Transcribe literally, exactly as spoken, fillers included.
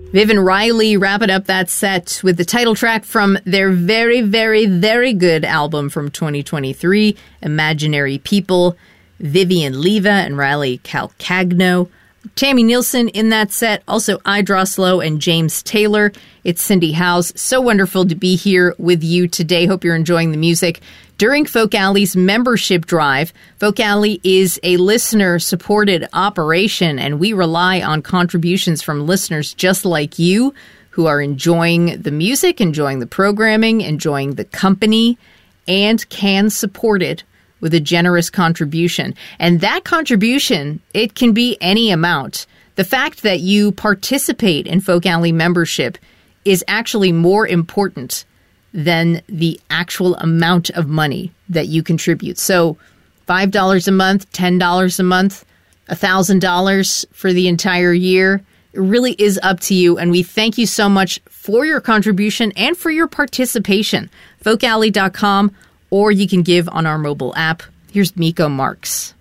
Viv and Riley wrapping up that set with the title track from their very, very, very good album from twenty twenty-three, Imaginary People. Vivian Leva and Riley Calcagno. Tammy Nielsen in that set, also I Droslow and James Taylor. It's Cindy House. So wonderful to be here with you today. Hope you're enjoying the music. During Folk Alley's membership drive, Folk Alley is a listener-supported operation, and we rely on contributions from listeners just like you who are enjoying the music, enjoying the programming, enjoying the company, and can support it with a generous contribution. And that contribution, it can be any amount. The fact that you participate in Folk Alley membership is actually more important than the actual amount of money that you contribute. So five dollars a month, ten dollars a month, one thousand dollars for the entire year, it really is up to you. And we thank you so much for your contribution and for your participation. folk alley dot com, or you can give on our mobile app. Here's Miko Marks.